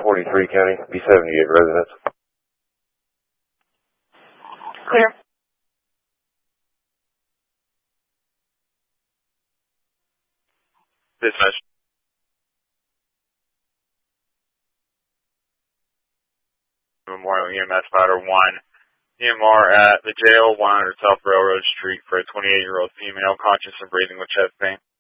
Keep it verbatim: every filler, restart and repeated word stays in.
forty-three County, B seventy-eight residents. Clear. Dispatch. Memorial E M S Ladder one. E M R at the jail, one hundred South Railroad Street for a twenty-eight-year-old female conscious and breathing with chest pain.